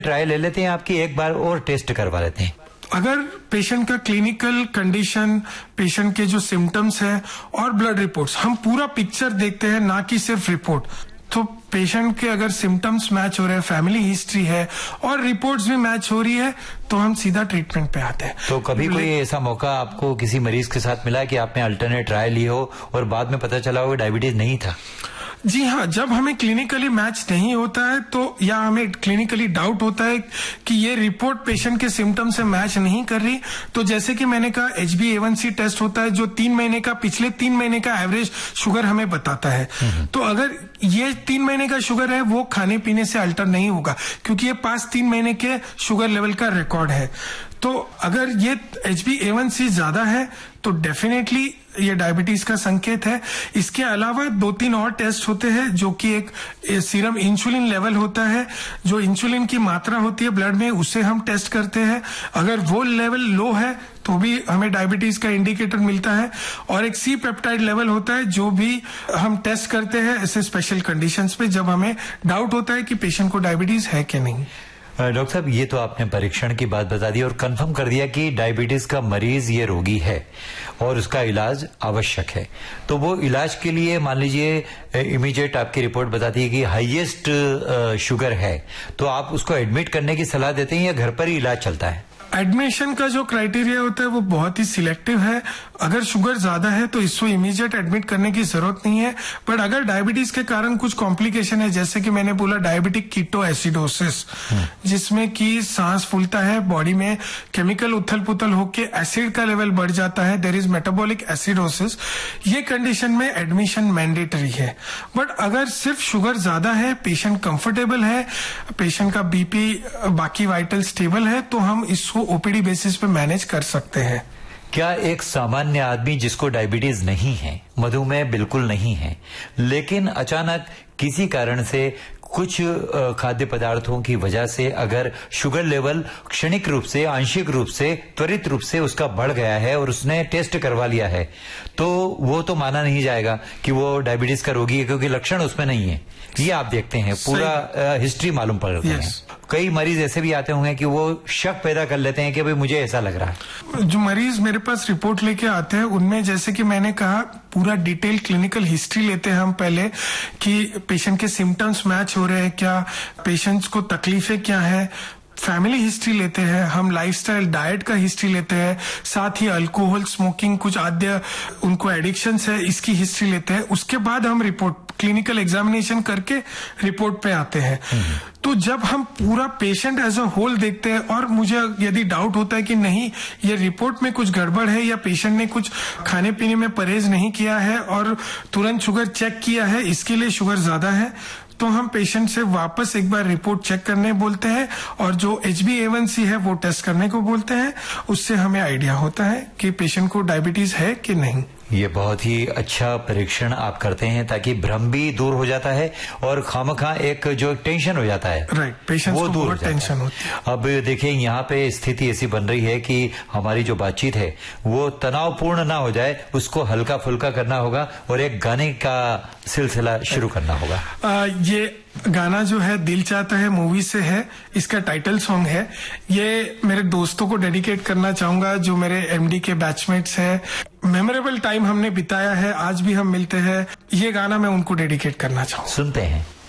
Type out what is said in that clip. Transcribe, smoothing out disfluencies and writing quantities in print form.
Trial ले लेते हैं आपकी, एक बार और टेस्ट करवा लेते हैं? अगर पेशेंट का क्लिनिकल कंडीशन, पेशेंट के जो सिम्टम्स है और ब्लड रिपोर्ट्स, हम पूरा पिक्चर देखते हैं, ना कि सिर्फ रिपोर्ट। तो पेशेंट के अगर सिम्टम्स मैच हो रहे हैं, फैमिली हिस्ट्री है और रिपोर्ट्स भी मैच हो रही है, तो हम सीधा ट्रीटमेंट पे आते हैं। तो कभी कोई ऐसा मौका आपको किसी मरीज के साथ मिला कि आपने अल्टरनेट ट्राई ली हो और बाद में पता चला हो कि डायबिटीज नहीं था? जी हाँ, जब हमें क्लिनिकली मैच नहीं होता है तो, या हमें क्लिनिकली डाउट होता है कि ये रिपोर्ट पेशेंट के सिम्टम से मैच नहीं कर रही, तो जैसे कि मैंने कहा HbA1c टेस्ट होता है जो 3 महीने का, पिछले 3 महीने का एवरेज शुगर हमें बताता है। तो अगर ये 3 महीने का शुगर है, वो खाने पीने से अल्टर नहीं होगा, क्योंकि ये पास 3 महीने के शुगर लेवल का रिकॉर्ड है। तो अगर ये HbA1c ज्यादा है तो डेफिनेटली ये डायबिटीज का संकेत है। इसके अलावा 2-3 और टेस्ट होते हैं, जो कि एक सीरम इंसुलिन लेवल होता है, जो इंसुलिन की मात्रा होती है ब्लड में, उससे हम टेस्ट करते हैं। अगर वो लेवल लो है तो भी हमें डायबिटीज का इंडिकेटर मिलता है। और एक सी पेप्टाइड लेवल होता है, जो भी हम टेस्ट करते हैं ऐसे स्पेशल कंडीशंस पे, जब हमें डाउट होता है कि पेशेंट को डायबिटीज है कि नहीं। डॉक्टर साहब, ये तो आपने परीक्षण की बात बता दी और कंफर्म कर दिया कि डायबिटीज का मरीज ये रोगी है और उसका इलाज आवश्यक है। तो वो इलाज के लिए मान लीजिए इमीडिएट आपकी रिपोर्ट बताती है कि हाईएस्ट शुगर है, तो आप उसको एडमिट करने की सलाह देते हैं या घर पर ही इलाज चलता है? एडमिशन का जो क्राइटेरिया होता है वो बहुत ही सिलेक्टिव है। अगर शुगर ज्यादा है तो इसको इमीडिएट एडमिट करने की जरूरत नहीं है। बट अगर डायबिटीज के कारण कुछ कॉम्प्लिकेशन है, जैसे कि मैंने बोला डायबिटिक कीटो एसिडोसिस, जिसमें कि सांस फूलता है, बॉडी में केमिकल उथल पुथल होके एसिड का लेवल बढ़ जाता है, देयर इज मेटाबॉलिक एसिडोसिस, ये कंडीशन में एडमिशन मैंडेटरी है। बट अगर सिर्फ शुगर ज्यादा है, पेशेंट कंफर्टेबल है, पेशेंट का बीपी बाकी वाइटल स्टेबल है, तो हम इसको ओपीडी बेसिस पे मैनेज कर सकते हैं। क्या एक सामान्य आदमी जिसको डायबिटीज नहीं है, मधुमेह बिल्कुल नहीं है, लेकिन अचानक किसी कारण से कुछ खाद्य पदार्थों की वजह से अगर शुगर लेवल क्षणिक रूप से, आंशिक रूप से, त्वरित रूप से उसका बढ़ गया है और उसने टेस्ट करवा लिया है, तो वो तो माना नहीं जाएगा कि वो डायबिटीज का रोगी है, क्योंकि लक्षण उसमें नहीं है। ये आप देखते हैं, पूरा हिस्ट्री मालूम पड़ता है। कई मरीज ऐसे भी आते होंगे कि वो शक पैदा कर लेते हैं कि भाई मुझे ऐसा लग रहा है। जो मरीज मेरे पास रिपोर्ट लेके आते हैं, उनमें जैसे कि मैंने कहा, पूरा डिटेल क्लिनिकल हिस्ट्री लेते हैं हम पहले, कि पेशेंट के सिम्टम्स मैच हो रहे हैं क्या, पेशेंट्स को तकलीफें क्या है, फैमिली हिस्ट्री लेते हैं हम, लाइफस्टाइल डाइट का हिस्ट्री लेते हैं, साथ ही अल्कोहल, स्मोकिंग, कुछ आद्य उनको एडिक्शंस है, इसकी हिस्ट्री लेते हैं। उसके बाद हम रिपोर्ट क्लिनिकल एग्जामिनेशन करके रिपोर्ट पे आते हैं। तो जब हम पूरा पेशेंट एज अ होल देखते हैं और मुझे यदि डाउट होता है कि नहीं, ये रिपोर्ट में कुछ गड़बड़ है या पेशेंट ने कुछ खाने पीने में परहेज नहीं किया है और तुरंत शुगर चेक किया है, इसके लिए शुगर ज्यादा है, तो हम पेशेंट से वापस एक बार रिपोर्ट चेक करने बोलते हैं और जो HbA1c है वो टेस्ट करने को बोलते हैं। उससे हमें आइडिया होता है कि पेशेंट को डायबिटीज है कि नहीं। ये बहुत ही अच्छा परीक्षण आप करते हैं, ताकि भ्रम भी दूर हो जाता है और खामखा एक जो टेंशन हो जाता है, राइट, पेशेंट को दूर टेंशन होती है। अब देखिए, यहाँ पे स्थिति ऐसी बन रही है कि हमारी जो बातचीत है वो तनावपूर्ण ना हो जाए, उसको हल्का फुल्का करना होगा और एक गाने का सिलसिला शुरू करना होगा। ये गाना जो है दिल चाहता है मूवी से है, इसका टाइटल सॉन्ग है। ये मेरे दोस्तों को डेडिकेट करना चाहूंगा जो मेरे MD के बैचमेट्स हैं। मेमोरेबल टाइम हमने बिताया है, आज भी हम मिलते हैं। ये गाना मैं उनको डेडिकेट करना चाहूंगा। सुनते हैं।